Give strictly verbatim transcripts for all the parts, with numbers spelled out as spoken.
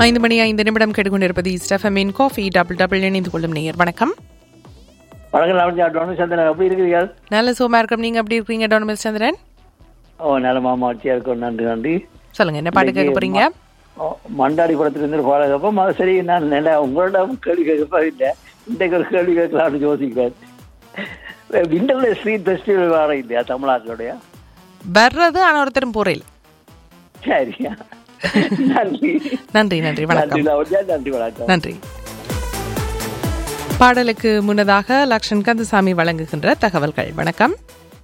ஐந்து மணி ஐந்து நிமிடம் கேட்டுக்கொண்டிருப்பது ஸ்டெஃபமின் காஃபி டபுள் டபுள் இணைந்து கொள்ளும் நேயர். வணக்கம். வணக்கம் சந்திரன், எப்படி இருக்கிறீர்கள்? நல்ல சோமா இருக்கும். நீங்க எப்படி இருக்கீங்க டோனமிஸ் சந்திரன்? ஓ, நல்ல மாமாச்சியா இருக்கும். நன்றி நன்றி. சொல்லுங்க, என்ன பாட்டு கேட்க போறீங்க? மண்டாடி படத்திலிருந்து பாட கேட்போம். அது சரி, நான் நல்ல உங்களோட கேள்வி கேட்கப்பா இல்லை, இன்றைக்கு ஒரு கேள்வி கேட்கலாம்னு யோசிக்கிறேன். விண்டர்ல ஸ்ட்ரீட் ஃபெஸ்டிவல் வர இல்லையா தமிழ்நாட்டுடைய? வர்றது ஆனா ஒருத்தரும் போறையில். சரியா, நன்றி நன்றி நன்றி வணக்கம். நன்றி வணக்கம். நன்றி. பாடலுக்கு முன்னதாக லக்ஷன் கந்தசாமி வழங்குகின்ற தகவல்கள். வணக்கம்.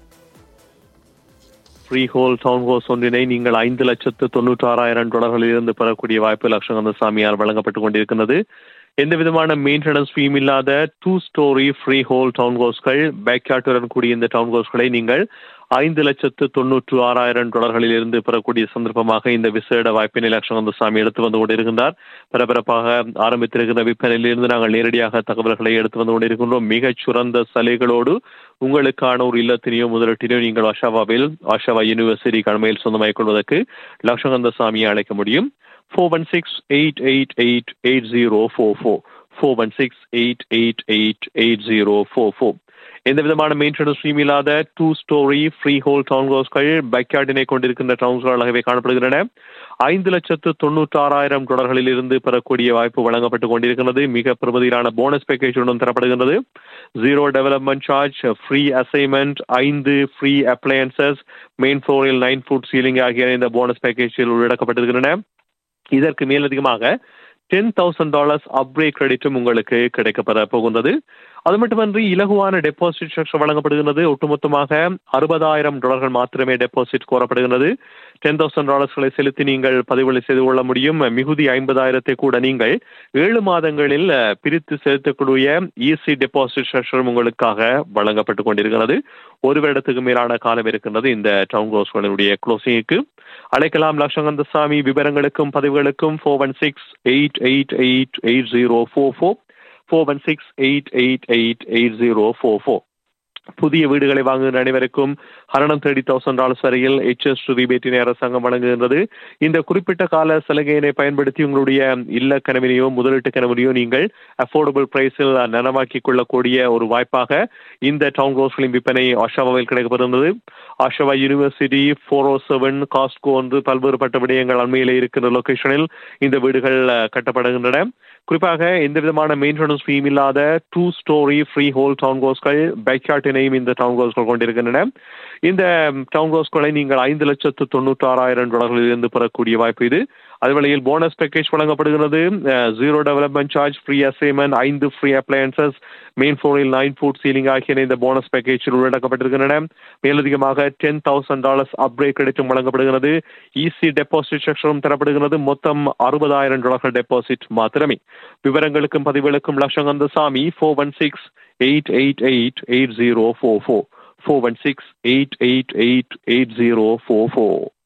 ஃப்ரீ ஹோல் டவுன் ஹவுஸ் ஒன்றினை நீங்கள் ஐந்து லட்சத்து தொண்ணூற்றி ஆறாயிரம் டாலர்களில் இருந்து பெறக்கூடிய வாய்ப்பு லக்ஷன் கந்தசாமியால் வழங்கப்பட்டுக் கொண்டிருக்கிறது. எந்த விதமான மெயின்டெனன்ஸ் ஃபீம் இல்லாத two story free whole down ஹவுஸ்கள், பேக்யார்டுடன் கூடிய இந்த டவுன் ஹவுஸ்களை நீங்கள் ஐந்து லட்சத்து தொன்னூற்று ஆறாயிரம் டாலர்களில் இருந்து பெறக்கூடிய சந்தர்ப்பமாக இந்த விசேட வாய்ப்பினை லக்ஷன் கந்தசாமி எடுத்து வந்து கொண்டிருக்கின்றார். பரபரப்பாக ஆரம்பித்திருக்கிற விற்பனையில் இருந்து நாங்கள் நேரடியாக தகவல்களை எடுத்து வந்து கொண்டிருக்கின்றோம். மிகச் சிறந்த சலுகைகளோடு உங்களுக்கான ஒரு இல்லத்தினையோ முதலீட்டினையோ நீங்கள் ஆஷாவாவில் ஆஷாவா யூனிவர்சிட்டி கடமையில் சொந்தமாக்கிக் கொள்வதற்கு லக்ஷன் கந்தசாமியை அழைக்க முடியும். four one six, eight eight eight, eight zero four four four one six, eight eight eight, eight zero four four. எந்த விதமான மெயின்டெனன்ஸ் ஃபீம் இல்லாத two story free whole down ஹவுஸ்கள் பேக்யார்டினை கொண்டிருக்கின்ற டவுன்ஸ்களாகவே காணப்படுகின்றன. ஐந்து லட்சத்து தொண்ணூற்றி ஆறாயிரம் டாலர்களில் இருந்து பெறக்கூடிய வாய்ப்பு வழங்கப்பட்டுக் கொண்டிருக்கிறது. மிக பிரபதியிலான bonus பேக்கேஜுடன் தரப்படுகின்றது. Zero development charge, free assignment, ஐந்து ஃப்ரீ அப்ளையன்சஸ், மெயின் ஃப்ளோரில் நைன் ஃபுட் சீலிங் ஆகிய இந்த போனஸ் பேக்கேஜில் உள்ளடக்கப்பட்டிருக்கின்றன. இதற்கு மேலதிகமாக டென் தௌசண்ட் டாலர்ஸ் அப்ரேக் கிரெடிட்டும் உங்களுக்கு கிடைக்கப்பெற போகின்றது. அது மட்டுமன்றி இலகுவான டெபாசிட் ஸ்ட்ரக்சர் வழங்கப்படுகிறது. ஒட்டுமொத்தமாக அறுபதாயிரம் டாலர்கள் மாத்திரமே டெபாசிட் கோரப்படுகிறது. டென் தௌசண்ட் டாலர்ஸ்களை செலுத்தி நீங்கள் பதிவுகளை செய்து கொள்ள முடியும். மிகுதி ஐம்பதாயிரத்தை கூட நீங்கள் ஏழு மாதங்களில் பிரித்து செலுத்தக்கூடிய ஈஸி டெபாசிட் ஸ்ட்ரக்சரும் உங்களுக்காக வழங்கப்பட்டுக் கொண்டிருக்கிறது. ஒரு வருடத்துக்கு மேலான காலம் இருக்கின்றது இந்த டவுன் ஹவுஸ்களுடைய க்ளோசிங்குக்கு. அழைக்கலாம் Lakshan Kandasamy. விவரங்களுக்கும் பதிவுகளுக்கும் four one six eight eight eight eight zero four four four one six eight eight eight eight zero four four. புதிய வீடுகளை வாங்குகின்ற அனைவருக்கும் ஹண்ட்ரட் தேர்ட்டி தௌசண்ட் டாலர்ஸ் வரையில் ஹெச்எஸ் ரிபேட்டினை அரசாங்கம் வழங்குகின்றது. இந்த குறிப்பிட்ட கால சலுகையினை பயன்படுத்தி உங்களுடைய இல்ல கனவினையோ முதலீட்டு கனவினையோ நீங்கள் அஃபோர்டபுள் பிரைஸில் நனவாக்கிக் கொள்ளக்கூடிய ஒரு வாய்ப்பாக இந்த டவுன் ஹவுஸ்களின் விற்பனை ஆஷாவாவில் கிடைக்கப்படுகிறது. ஆஷாவா யூனிவர்சிட்டி, ஃபோர் ஓ செவன், காஸ்கோ என்று பல்வேறுபட்ட விடயங்கள் அண்மையிலே இருக்கின்ற லொகேஷனில் இந்த வீடுகள் கட்டப்படுகின்றன. குறிப்பாக எந்த விதமான மெயின்டெனன்ஸ் ஃபீம் இல்லாத two story free whole down ஹவுஸ்கள் பேக்யார்டினையும் இந்த டவுன் ஹவுஸ்கள் கொண்டிருக்கின்றன. இந்த டவுன் ஹவுஸ்களை நீங்கள் ஐந்து லட்சத்து தொண்ணூற்றி ஆறாயிரம் டாலர்களில் இருந்து பெறக்கூடிய வாய்ப்பு இது. அதுவேளையில் போனஸ் பேக்கேஜ் வழங்கப்படுகிறது. Zero development charge, free assignment, ஐந்து ஃப்ரீ அப்ளையன்சஸ், மெயின் ஃப்ளோரில் நைன் ஃபுட் சீலிங் ஆகிய இந்த போனஸ் பேக்கேஜில் உள்ளடக்கப்பட்டிருக்கின்றன. மேலதிகமாக டென் தௌசண்ட் டாலர்ஸ் அப்ரேக் கிரெடிட்டும் வழங்கப்படுகிறது. ஈஸி டெபாசிட் ஸ்ட்ரக்சரும் தரப்படுகிறது. மொத்தம் அறுபதாயிரம் டாலர்கள் டெபாசிட் மாத்திரமே. விவரங்களுக்கும் பதிவுகளுக்கும் Lakshan Kandasamy four one six eight eight eight eight zero four four four one six eight eight eight eight zero four four.